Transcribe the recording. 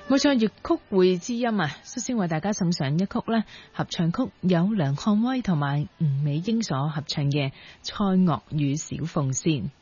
冇錯，粵曲會之音啊，率先為大家送上一曲呢合唱曲，有梁漢威同埋吳美英所合唱嘅《蔡鍔與小鳳仙》。